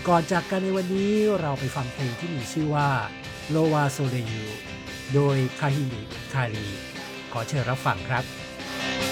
ก่อนจากกันในวันนี้เราไปฟังเพลงที่มีชื่อว่า Lova Soleil โดย Kahili Kari ขอเชิญรับฟังครับ